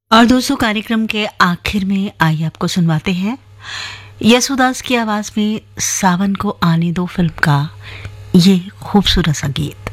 और दोस्तों, कार्यक्रम के आखिर में आइए आपको सुनवाते हैं यशोदास की आवाज में सावन को आने दो फिल्म का ये खूबसूरत सा गीत।